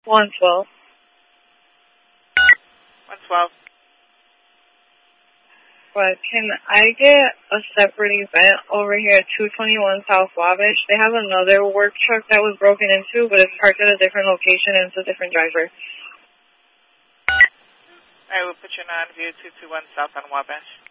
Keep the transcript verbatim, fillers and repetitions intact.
one twelve. one twelve. But can I get a separate event over here at two twenty-one South Wabash? They have another work truck that was broken into, but it's parked at a different location and it's a different driver. I will put you on view two two one South on Wabash.